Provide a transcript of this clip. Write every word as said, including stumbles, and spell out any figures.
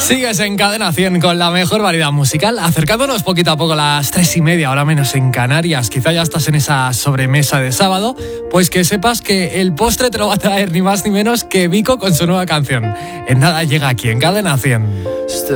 Sigues en Cadena cien con la mejor variedad musical, acercándonos poquito a poco a las tres y media, ahora menos en Canarias. Quizá ya estás en esa sobremesa de sábado, pues que sepas que el postre te lo va a traer ni más ni menos que Vico con su nueva canción. En nada llega aquí en Cadena cien.